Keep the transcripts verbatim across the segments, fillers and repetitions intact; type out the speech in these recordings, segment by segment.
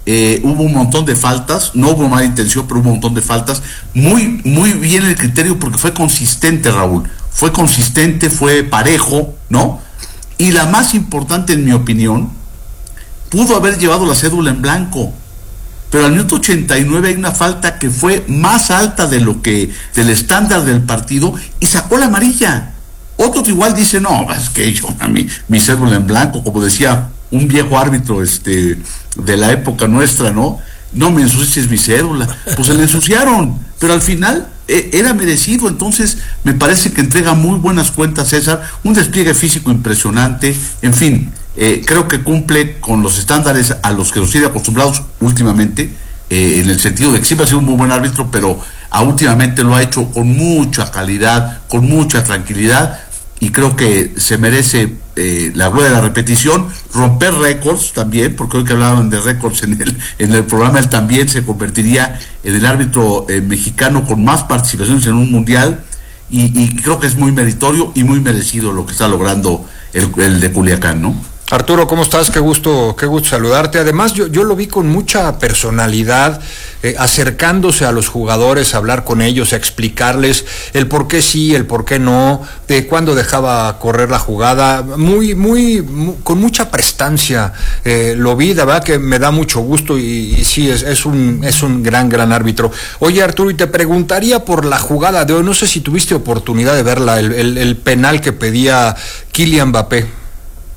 Eh, hubo un montón de faltas, no hubo mala intención, pero hubo un montón de faltas. Muy, muy bien el criterio porque fue consistente, Raúl. Fue consistente, fue parejo, ¿no? Y la más importante, en mi opinión, pudo haber llevado la cédula en blanco. Pero al minuto ochenta y nueve hay una falta que fue más alta de lo que, del estándar del partido, y sacó la amarilla. Otros igual dicen, no, es que yo, a mí, mi cédula en blanco, como decía un viejo árbitro este de la época nuestra, ¿no? No me ensucies mi cédula. Pues se le ensuciaron, pero al final eh, era merecido. Entonces me parece que entrega muy buenas cuentas César, un despliegue físico impresionante, en fin, eh, creo que cumple con los estándares a los que nos tiene acostumbrados últimamente, eh, en el sentido de que siempre ha sido un muy buen árbitro, pero a últimamente lo ha hecho con mucha calidad, con mucha tranquilidad, y creo que se merece eh, la rueda de la repetición, romper récords también, porque hoy que hablaban de récords en el en el programa, él también se convertiría en el árbitro eh, mexicano con más participaciones en un mundial, y, y creo que es muy meritorio y muy merecido lo que está logrando el, el de Culiacán, ¿no? Arturo, ¿cómo estás? Qué gusto, qué gusto saludarte. Además, yo, yo lo vi con mucha personalidad, eh, acercándose a los jugadores, a hablar con ellos, a explicarles el por qué sí, el por qué no, de cuándo dejaba correr la jugada, muy, muy, muy con mucha prestancia. Eh, lo vi, la verdad que me da mucho gusto, y, y sí, es, es un, es un gran, gran árbitro. Oye, Arturo, y te preguntaría por la jugada de hoy, no sé si tuviste oportunidad de verla, el, el, el penal que pedía Kylian Mbappé.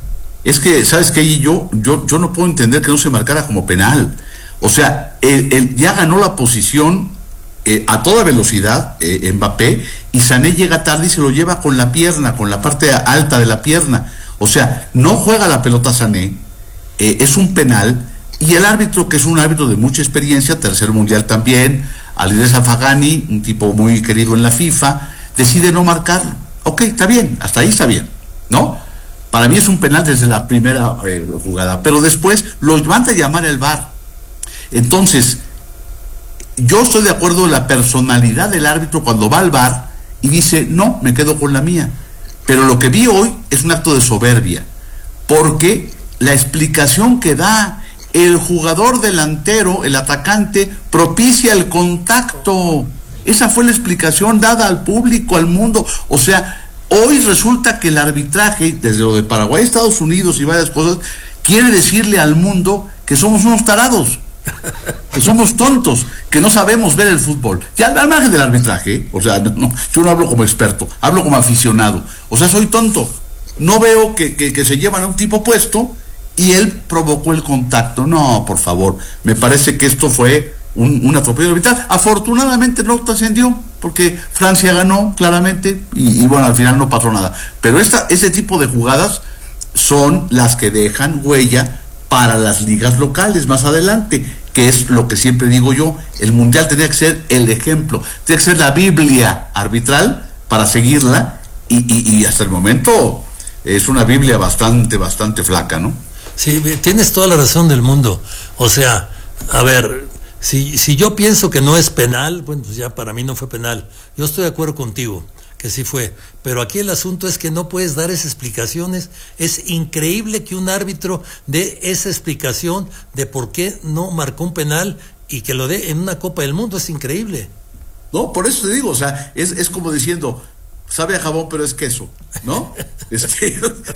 Es que, ¿sabes qué? Yo, yo, yo no puedo entender que no se marcara como penal. O sea, él, él ya ganó la posición eh, a toda velocidad, eh, Mbappé, y Sané llega tarde y se lo lleva con la pierna, con la parte alta de la pierna. O sea, no juega la pelota Sané, eh, es un penal, y el árbitro, que es un árbitro de mucha experiencia, tercer mundial también, Alireza Fagani, un tipo muy querido en la FIFA, decide no marcarlo. Ok, está bien, hasta ahí está bien, ¿no? Para mí es un penal desde la primera eh, jugada, pero después lo manda a llamar el V A R. Entonces, yo estoy de acuerdo en la personalidad del árbitro cuando va al V A R y dice, no, me quedo con la mía. Pero lo que vi hoy es un acto de soberbia, porque la explicación que da el jugador delantero, el atacante, propicia el contacto. Esa fue la explicación dada al público, al mundo. O sea, hoy resulta que el arbitraje, desde lo de Paraguay, Estados Unidos y varias cosas, quiere decirle al mundo que somos unos tarados, que somos tontos, que no sabemos ver el fútbol. Ya al margen del arbitraje, o sea, no, yo no hablo como experto, hablo como aficionado. O sea, soy tonto. No veo que, que, que se llevan a un tipo puesto y él provocó el contacto. No, por favor, me parece que esto fue un, un atropello arbitral. Afortunadamente no trascendió, porque Francia ganó claramente y, y bueno, al final no pasó nada. Pero esta, ese tipo de jugadas son las que dejan huella para las ligas locales más adelante, que es lo que siempre digo yo, el mundial tenía que ser el ejemplo, tenía que ser la Biblia arbitral para seguirla, y, y, y hasta el momento es una Biblia bastante, bastante flaca, ¿no? Sí, tienes toda la razón del mundo. O sea, a ver, Si, si yo pienso que no es penal, bueno, pues ya para mí no fue penal. Yo estoy de acuerdo contigo, que sí fue. Pero aquí el asunto es que no puedes dar esas explicaciones. Es increíble que un árbitro dé esa explicación de por qué no marcó un penal y que lo dé en una Copa del Mundo. Es increíble. No, por eso te digo, o sea, es, es como diciendo, sabe a jabón pero es queso, ¿no? Es que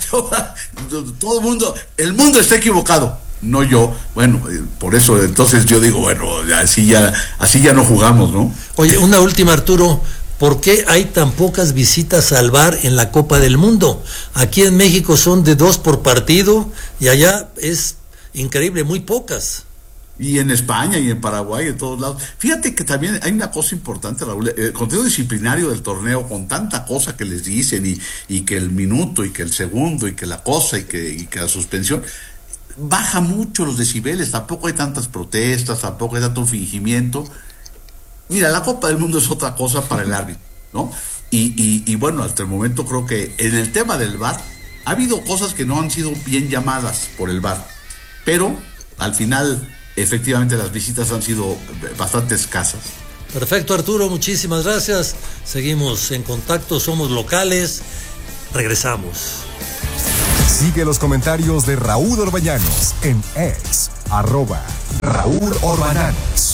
todo el mundo, el mundo está equivocado. No yo, bueno, por eso entonces yo digo, bueno, así ya, así ya no jugamos, ¿no? Oye, una última, Arturo, ¿por qué hay tan pocas visitas al V A R en la Copa del Mundo? Aquí en México son de dos por partido y allá es increíble, muy pocas. Y en España y en Paraguay, en todos lados. Fíjate que también hay una cosa importante, Raúl, el contenido disciplinario del torneo, con tanta cosa que les dicen, y, y que el minuto, y que el segundo, y que la cosa, y que, y que la suspensión, baja mucho los decibeles, tampoco hay tantas protestas, tampoco hay tanto fingimiento. Mira, la Copa del Mundo es otra cosa para el árbitro, ¿no? Y, y, y bueno, hasta el momento creo que en el tema del V A R ha habido cosas que no han sido bien llamadas por el V A R, pero al final efectivamente las visitas han sido bastante escasas. Perfecto, Arturo, muchísimas gracias. Seguimos en contacto, somos locales, regresamos. Sigue los comentarios de Raúl Orbañanos en X, arroba Raúl Orbanán,